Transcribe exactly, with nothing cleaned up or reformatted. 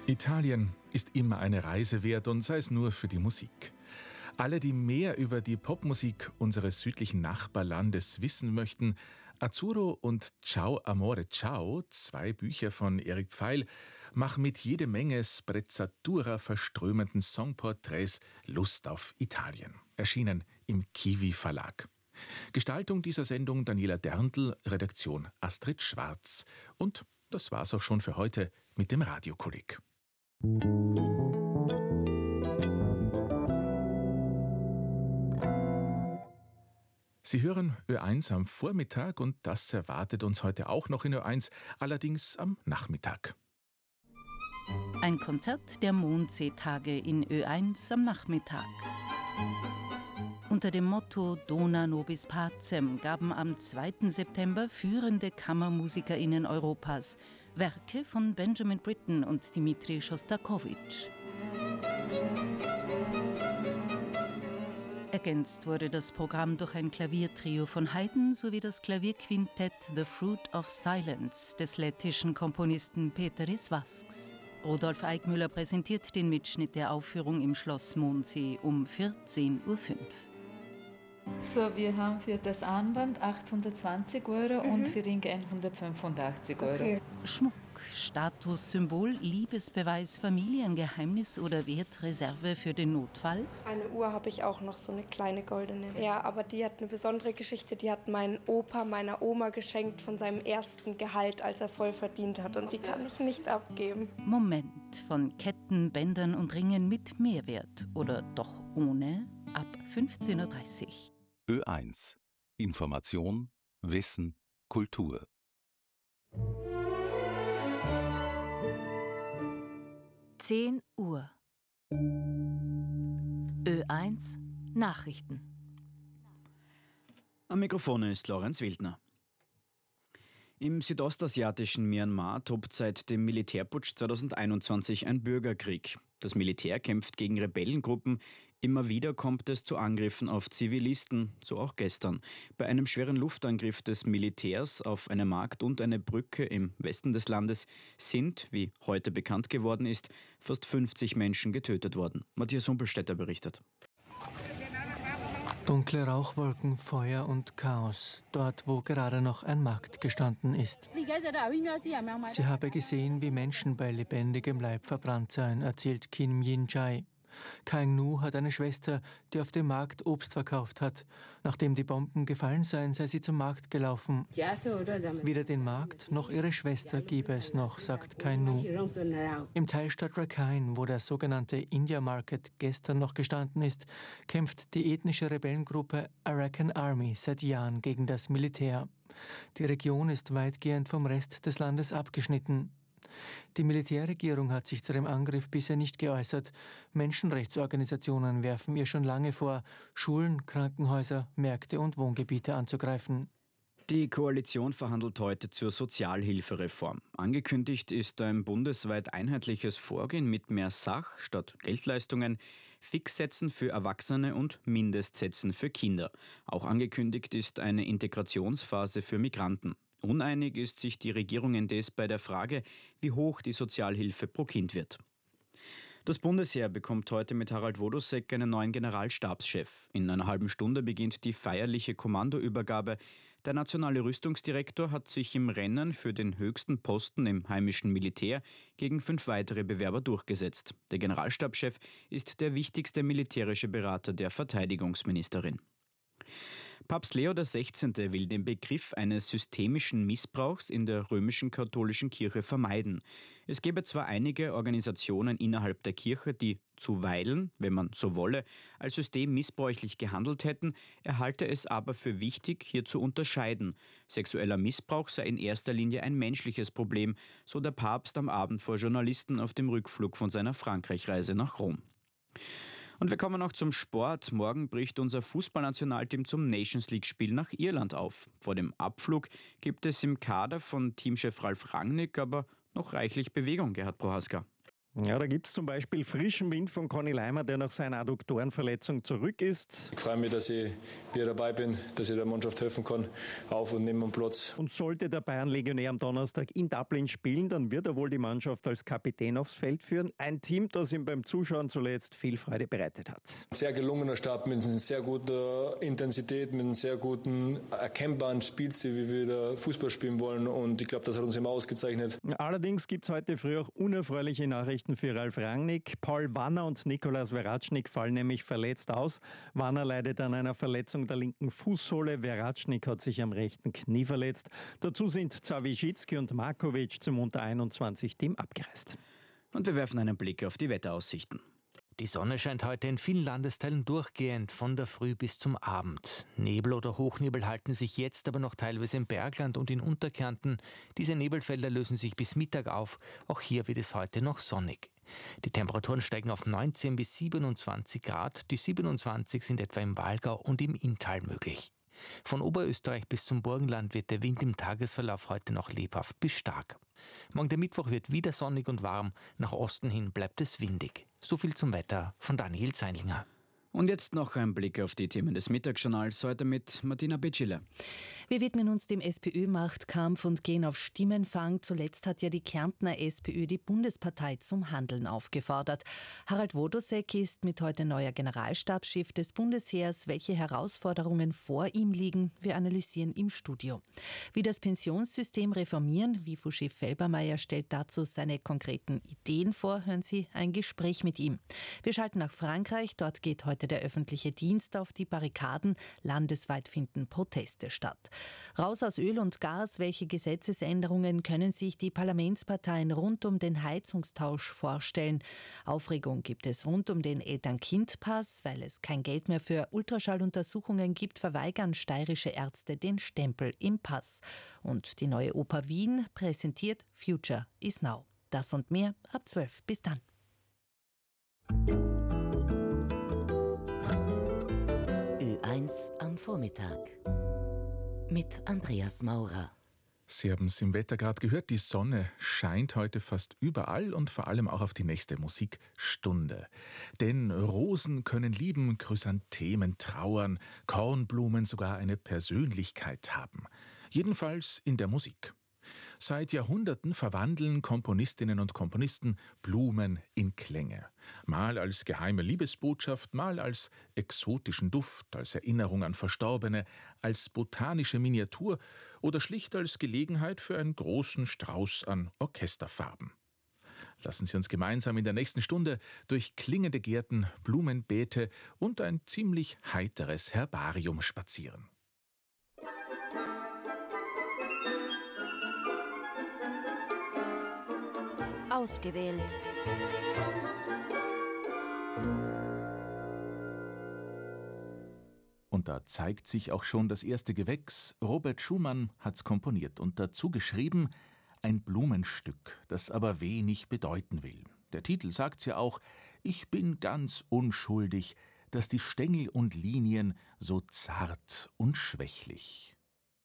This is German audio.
Italien ist immer eine Reise wert und sei es nur für die Musik. Alle, die mehr über die Popmusik unseres südlichen Nachbarlandes wissen möchten, Azzurro und Ciao Amore Ciao, zwei Bücher von Eric Pfeil, machen mit jede Menge Sprezzatura verströmenden Songporträts Lust auf Italien. Erschienen im Kiwi Verlag. Gestaltung dieser Sendung Daniela Derntl, Redaktion Astrid Schwarz. Und das war's auch schon für heute mit dem Radiokolleg. Sie hören Ö eins am Vormittag und das erwartet uns heute auch noch in Ö eins, allerdings am Nachmittag. Ein Konzert der Mondseetage in Ö eins am Nachmittag. Unter dem Motto Dona nobis pacem gaben am zweiten September führende KammermusikerInnen Europas Werke von Benjamin Britten und Dmitri Schostakowitsch. Ergänzt wurde das Programm durch ein Klaviertrio von Haydn sowie das Klavierquintett The Fruit of Silence des lettischen Komponisten Peteris Vasks. Rudolf Eickmüller präsentiert den Mitschnitt der Aufführung im Schloss Mondsee um vierzehn Uhr fünf. So, wir haben für das Armband achthundertzwanzig Euro mhm. und für den Ring hundertfünfundachtzig Euro. Okay. Schmuck, Status, Symbol, Liebesbeweis, Familiengeheimnis oder Wertreserve für den Notfall? Eine Uhr habe ich auch noch, so eine kleine goldene. Ja, aber die hat eine besondere Geschichte. Die hat mein Opa meiner Oma geschenkt von seinem ersten Gehalt, als er voll verdient hat. Und die kann ich nicht abgeben. Moment von Ketten, Bändern und Ringen mit Mehrwert oder doch ohne ab fünfzehn Uhr dreißig. Ö eins. Information, Wissen, Kultur. zehn Uhr. Ö eins Nachrichten. Am Mikrofon ist Lorenz Wildner. Im südostasiatischen Myanmar tobt seit dem Militärputsch zweitausendeinundzwanzig ein Bürgerkrieg. Das Militär kämpft gegen Rebellengruppen. Immer wieder kommt es zu Angriffen auf Zivilisten, so auch gestern. Bei einem schweren Luftangriff des Militärs auf eine Markt und eine Brücke im Westen des Landes sind, wie heute bekannt geworden ist, fast fünfzig Menschen getötet worden. Matthias Humpelstädter berichtet. Dunkle Rauchwolken, Feuer und Chaos, dort wo gerade noch ein Markt gestanden ist. Sie habe gesehen, wie Menschen bei lebendigem Leib verbrannt seien, erzählt Kim Yin-Chai. Kaing Nu hat eine Schwester, die auf dem Markt Obst verkauft hat. Nachdem die Bomben gefallen seien, sei sie zum Markt gelaufen. Weder den Markt noch ihre Schwester gebe es noch, sagt Kaing Nu. Im Teilstaat Rakhine, wo der sogenannte India Market gestern noch gestanden ist, kämpft die ethnische Rebellengruppe Arakan Army seit Jahren gegen das Militär. Die Region ist weitgehend vom Rest des Landes abgeschnitten. Die Militärregierung hat sich zu dem Angriff bisher nicht geäußert. Menschenrechtsorganisationen werfen ihr schon lange vor, Schulen, Krankenhäuser, Märkte und Wohngebiete anzugreifen. Die Koalition verhandelt heute zur Sozialhilfereform. Angekündigt ist ein bundesweit einheitliches Vorgehen mit mehr Sach- statt Geldleistungen, Fixsätzen für Erwachsene und Mindestsätzen für Kinder. Auch angekündigt ist eine Integrationsphase für Migranten. Uneinig ist sich die Regierung indes bei der Frage, wie hoch die Sozialhilfe pro Kind wird. Das Bundesheer bekommt heute mit Harald Wodosek einen neuen Generalstabschef. In einer halben Stunde beginnt die feierliche Kommandoübergabe. Der nationale Rüstungsdirektor hat sich im Rennen für den höchsten Posten im heimischen Militär gegen fünf weitere Bewerber durchgesetzt. Der Generalstabschef ist der wichtigste militärische Berater der Verteidigungsministerin. Papst Leo der Sechzehnte will den Begriff eines systemischen Missbrauchs in der römischen katholischen Kirche vermeiden. Es gäbe zwar einige Organisationen innerhalb der Kirche, die zuweilen, wenn man so wolle, als System missbräuchlich gehandelt hätten, er halte es aber für wichtig, hier zu unterscheiden. Sexueller Missbrauch sei in erster Linie ein menschliches Problem, so der Papst am Abend vor Journalisten auf dem Rückflug von seiner Frankreichreise nach Rom. Und wir kommen noch zum Sport. Morgen bricht unser Fußballnationalteam zum Nations-League-Spiel nach Irland auf. Vor dem Abflug gibt es im Kader von Teamchef Ralf Rangnick aber noch reichlich Bewegung, Gerhard Prohaska. Ja, da gibt es zum Beispiel frischen Wind von Conny Leimer, der nach seiner Adduktorenverletzung zurück ist. Ich freue mich, dass ich wieder dabei bin, dass ich der Mannschaft helfen kann, auf und neben dem Platz. Und sollte der Bayern-Legionär am Donnerstag in Dublin spielen, dann wird er wohl die Mannschaft als Kapitän aufs Feld führen. Ein Team, das ihm beim Zuschauen zuletzt viel Freude bereitet hat. Sehr gelungener Start mit einer sehr guten Intensität, mit einem sehr guten, erkennbaren Spielstil, wie wir da Fußball spielen wollen. Und ich glaube, das hat uns immer ausgezeichnet. Allerdings gibt es heute früh auch unerfreuliche Nachrichten für Ralf Rangnick. Paul Wanner und Nicolas Verratschnik fallen nämlich verletzt aus. Wanner leidet an einer Verletzung der linken Fußsohle. Verratschnik hat sich am rechten Knie verletzt. Dazu sind Zawieschicki und Markovic zum Unter einundzwanzig Team abgereist. Und wir werfen einen Blick auf die Wetteraussichten. Die Sonne scheint heute in vielen Landesteilen durchgehend, von der Früh bis zum Abend. Nebel oder Hochnebel halten sich jetzt aber noch teilweise im Bergland und in Unterkärnten. Diese Nebelfelder lösen sich bis Mittag auf. Auch hier wird es heute noch sonnig. Die Temperaturen steigen auf neunzehn bis siebenundzwanzig Grad. Die siebenundzwanzig sind etwa im Walgau und im Inntal möglich. Von Oberösterreich bis zum Burgenland wird der Wind im Tagesverlauf heute noch lebhaft bis stark. Morgen der Mittwoch wird wieder sonnig und warm. Nach Osten hin bleibt es windig. So viel zum Wetter von Daniel Zeinlinger. Und jetzt noch ein Blick auf die Themen des Mittagsjournals, heute mit Martina Becile. Wir widmen uns dem SPÖ-Machtkampf und gehen auf Stimmenfang. Zuletzt hat ja die Kärntner SPÖ die Bundespartei zum Handeln aufgefordert. Harald Wodosek ist mit heute neuer Generalstabschef des Bundesheers. Welche Herausforderungen vor ihm liegen, wir analysieren im Studio. Wie das Pensionssystem reformieren, Wifu-Chef Felbermayr stellt dazu seine konkreten Ideen vor. Hören Sie ein Gespräch mit ihm. Wir schalten nach Frankreich. Dort geht heute der öffentliche Dienst auf die Barrikaden. Landesweit finden Proteste statt. Raus aus Öl und Gas. Welche Gesetzesänderungen können sich die Parlamentsparteien rund um den Heizungstausch vorstellen? Aufregung gibt es rund um den Eltern-Kind-Pass. Weil es kein Geld mehr für Ultraschalluntersuchungen gibt, verweigern steirische Ärzte den Stempel im Pass. Und die neue Oper Wien präsentiert Future is Now. Das und mehr ab zwölf. Bis dann. Ö eins am Vormittag mit Andreas Maurer. Sie haben es im Wetter gerade gehört, die Sonne scheint heute fast überall und vor allem auch auf die nächste Musikstunde. Denn Rosen können lieben, Chrysanthemen trauern, Kornblumen sogar eine Persönlichkeit haben. Jedenfalls in der Musik. Seit Jahrhunderten verwandeln Komponistinnen und Komponisten Blumen in Klänge. Mal als geheime Liebesbotschaft, mal als exotischen Duft, als Erinnerung an Verstorbene, als botanische Miniatur oder schlicht als Gelegenheit für einen großen Strauß an Orchesterfarben. Lassen Sie uns gemeinsam in der nächsten Stunde durch klingende Gärten, Blumenbeete und ein ziemlich heiteres Herbarium spazieren. Ausgewählt. Und da zeigt sich auch schon das erste Gewächs. Robert Schumann hat's komponiert und dazu geschrieben, ein Blumenstück, das aber wenig bedeuten will. Der Titel sagt's ja auch, ich bin ganz unschuldig, dass die Stängel und Linien so zart und schwächlich.